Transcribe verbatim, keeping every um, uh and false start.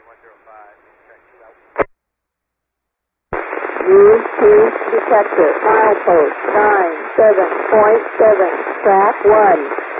Use cruise detector, milepost nine seven point seven, track one.